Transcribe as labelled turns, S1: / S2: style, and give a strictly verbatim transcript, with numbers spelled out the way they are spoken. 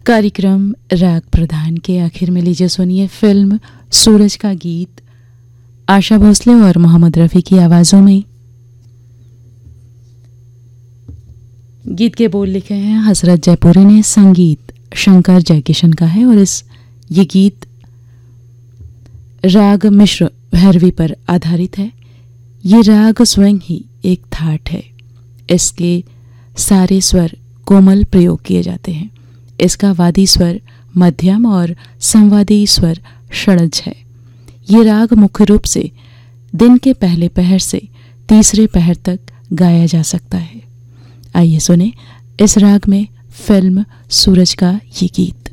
S1: कार्यक्रम राग प्रधान के आखिर में लीजिए सुनिए फिल्म सूरज का गीत, आशा भोसले और मोहम्मद रफ़ी की आवाज़ों में। गीत के बोल लिखे हैं हसरत जयपुरी ने, संगीत शंकर जयकिशन का है और इस ये गीत राग मिश्र भैरवी पर आधारित है। ये राग स्वयं ही एक थाट है। इसके सारे स्वर कोमल प्रयोग किए जाते हैं। इसका वादी स्वर मध्यम और संवादी स्वर षड्ज है। ये राग मुख्य रूप से दिन के पहले पहर से तीसरे पहर तक गाया जा सकता है। आइए सुने इस राग में फिल्म सूरज का ये गीत।